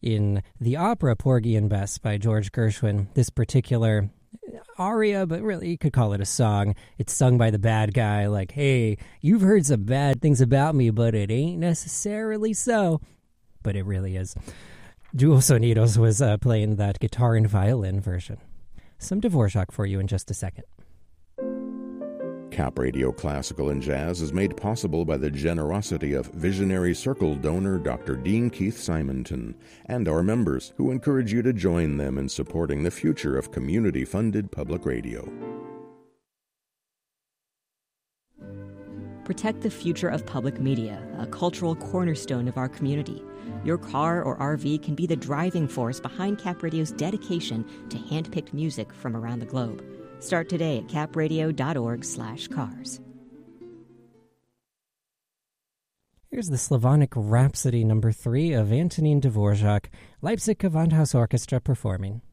In the opera Porgy and Bess by George Gershwin, this particular aria, but really you could call it a song. It's sung by the bad guy, like, hey, you've heard some bad things about me, but it ain't necessarily so. But it really is. Dual Sonidos was playing that guitar and violin version. Some Dvorak for you in just a second. Cap Radio Classical and Jazz is made possible by the generosity of Visionary Circle donor Dr. Dean Keith Simonton and our members, who encourage you to join them in supporting the future of community-funded public radio. Protect the future of public media, a cultural cornerstone of our community. Your car or RV can be the driving force behind Cap Radio's dedication to hand-picked music from around the globe. Start today at capradio.org/cars. Here's the Slavonic Rhapsody No. 3 of Antonin Dvorak, Leipzig Gewandhaus Orchestra performing.